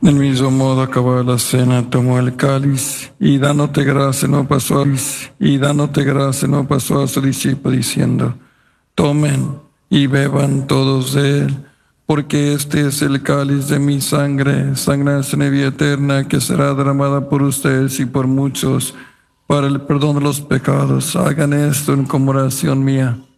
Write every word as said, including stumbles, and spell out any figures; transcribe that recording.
Del mismo modo, acabada la cena, tomó el cáliz y dándote gracia no pasó a, y dándote gracia no pasó a su discípulo diciendo: tomen y beban todos de él, porque este es el cáliz de mi sangre, sangre de vida eterna, que será derramada por ustedes y por muchos para el perdón de los pecados. Hagan esto en conmemoración mía.